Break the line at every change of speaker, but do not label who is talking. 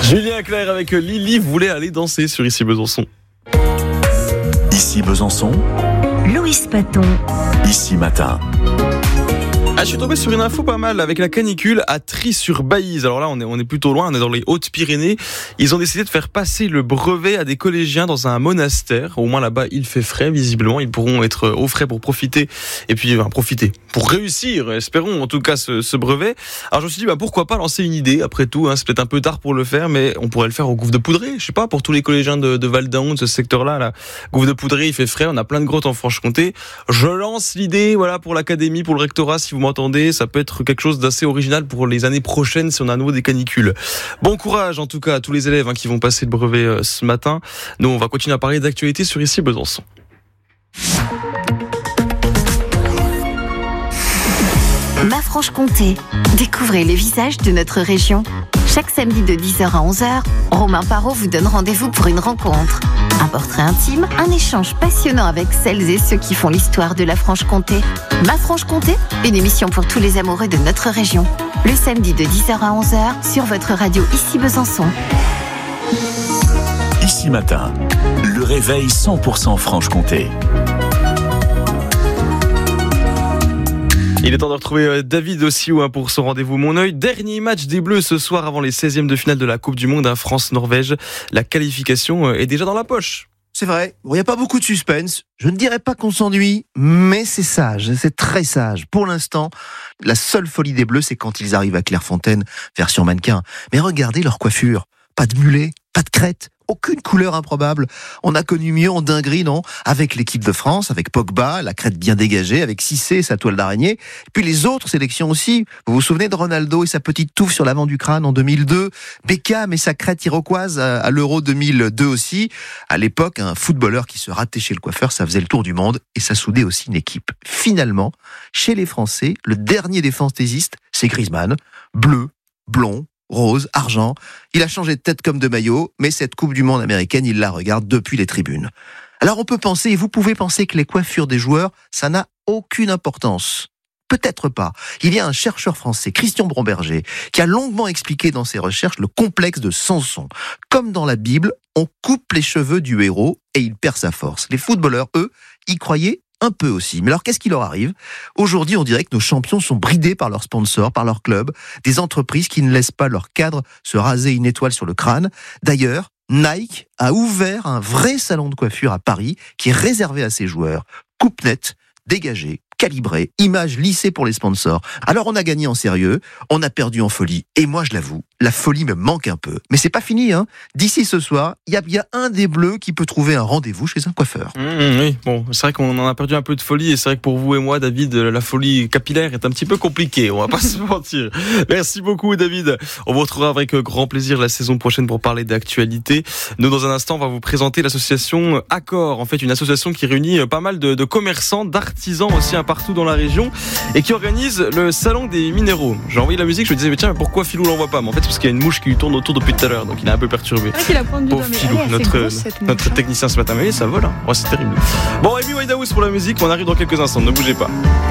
Julien Clerc avec Lily voulait aller danser sur Ici Besançon.
Ici Besançon,
Loïs Paton.
Ici Matin.
Je suis tombé sur une info pas mal avec la canicule à Trie-sur-Baïse. Alors là, on est plutôt loin, on est dans les Hautes-Pyrénées. Ils ont décidé de faire passer le brevet à des collégiens dans un monastère. Au moins là-bas, il fait frais, visiblement. Ils pourront être au frais pour profiter. Et puis, pour réussir, espérons en tout cas ce brevet. Alors je me suis dit, pourquoi pas lancer une idée. Après tout, c'est peut-être un peu tard pour le faire, mais on pourrait le faire au Gouffre de Poudré. Je sais pas, pour tous les collégiens de Val d'Aon, de ce secteur-là. Là. Gouffre de Poudré, il fait frais. On a plein de grottes en Franche-Comté. Je lance l'idée, pour l'académie, pour le rectorat, si vous m'entendez, ça peut être quelque chose d'assez original pour les années prochaines si on a à nouveau des canicules. Bon courage en tout cas à tous les élèves qui vont passer le brevet ce matin. Nous on va continuer à parler d'actualité sur Ici Besançon.
Ma Franche-Comté, découvrez les visages de notre région. Chaque samedi de 10h à 11h, Romain Parot vous donne rendez-vous pour une rencontre. Un portrait intime, un échange passionnant avec celles et ceux qui font l'histoire de la Franche-Comté. Ma Franche-Comté, une émission pour tous les amoureux de notre région. Le samedi de 10h à 11h sur votre radio Ici Besançon.
Ici Matin, le réveil 100% Franche-Comté.
Il est temps de retrouver David aussi pour son rendez-vous Mon Oeil. Dernier match des Bleus ce soir avant les 16e de finale de la Coupe du Monde, France-Norvège. La qualification est déjà dans la poche.
C'est vrai, il n'y a pas beaucoup de suspense. Je ne dirais pas qu'on s'ennuie, mais c'est sage, c'est très sage. Pour l'instant, la seule folie des Bleus, c'est quand ils arrivent à Clairefontaine, version mannequin. Mais regardez leur coiffure. Pas de mulet, pas de crête, aucune couleur improbable. On a connu mieux en dinguerie, non ? Avec l'équipe de France, avec Pogba, la crête bien dégagée, avec Cissé, sa toile d'araignée. Et puis les autres sélections aussi. Vous vous souvenez de Ronaldo et sa petite touffe sur l'avant du crâne en 2002 ? Beckham et sa crête iroquoise à l'Euro 2002 aussi. À l'époque, un footballeur qui se ratait chez le coiffeur, ça faisait le tour du monde et ça soudait aussi une équipe. Finalement, chez les Français, le dernier des fantaisistes, c'est Griezmann. Bleu, blond, rose, argent. Il a changé de tête comme de maillot, mais cette Coupe du Monde américaine, il la regarde depuis les tribunes. Alors on peut penser, et vous pouvez penser que les coiffures des joueurs, ça n'a aucune importance. Peut-être pas. Il y a un chercheur français, Christian Bromberger, qui a longuement expliqué dans ses recherches le complexe de Samson. Comme dans la Bible, on coupe les cheveux du héros et il perd sa force. Les footballeurs, eux, y croyaient un peu aussi. Mais alors, qu'est-ce qui leur arrive ? Aujourd'hui, on dirait que nos champions sont bridés par leurs sponsors, par leurs clubs, des entreprises qui ne laissent pas leurs cadres se raser une étoile sur le crâne. D'ailleurs, Nike a ouvert un vrai salon de coiffure à Paris qui est réservé à ses joueurs. Coupe nette, dégagée, calibrée, image lissée pour les sponsors. Alors on a gagné en sérieux, on a perdu en folie. Et moi, je l'avoue, la folie me manque un peu. Mais c'est pas fini, D'ici ce soir, il y a un des Bleus qui peut trouver un rendez-vous chez un coiffeur.
Oui, bon, c'est vrai qu'on en a perdu un peu de folie et c'est vrai que pour vous et moi, David, la folie capillaire est un petit peu compliquée, on va pas se mentir. Merci beaucoup, David. On vous retrouvera avec grand plaisir la saison prochaine pour parler d'actualité. Nous, dans un instant, on va vous présenter l'association Accor. En fait, une association qui réunit pas mal de commerçants, d'artisans aussi partout dans la région et qui organise le salon des minéraux. J'ai envoyé la musique, je me disais, mais tiens, pourquoi Philou l'envoie pas ? Mais en fait, c'est parce qu'il y a une mouche qui lui tourne autour depuis tout à l'heure, donc il est un peu perturbé. Pauvre Philou, notre technicien ce matin. Mais ça vole, c'est terrible. Bon, Amy Winehouse pour la musique, on arrive dans quelques instants, ne bougez pas.